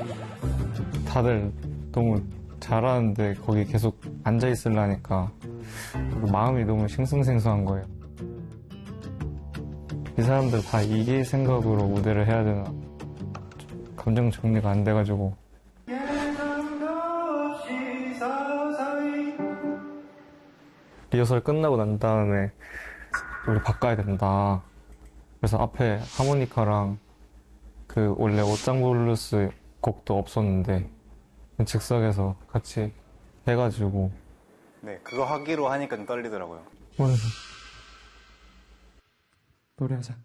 다들 너무 잘하는데 거기 계속 앉아 있으려니까 마음이 너무 싱숭생숭한 거예요. 이 사람들 다 이길 생각으로 무대를 해야 되나 감정 정리가 안 돼가지고 리허설 끝나고 난 다음에 우리 바꿔야 된다. 그래서 앞에 하모니카랑 그 원래 옷장 블루스 곡도 없었는데 즉석에서 같이 해가지고 네, 그거 하기로 하니까 좀 떨리더라고요. 오늘 노래하자.